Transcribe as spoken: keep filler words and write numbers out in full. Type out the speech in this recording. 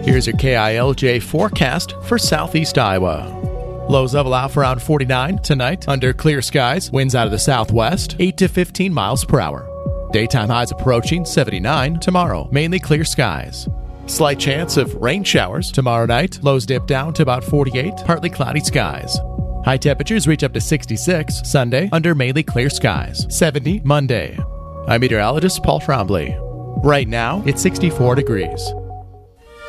Here's your K I L J forecast for southeast Iowa. Lows level out for around forty-nine tonight under clear skies. Winds out of the southwest, eight to fifteen miles per hour. Daytime highs approaching seventy-nine tomorrow. Mainly clear skies. Slight chance of rain showers tomorrow night. Lows dip down to about forty-eight. Partly cloudy skies. High temperatures reach up to sixty-six Sunday under mainly clear skies. seventy Monday. I'm meteorologist Paul Trombley. Right now, it's sixty-four degrees.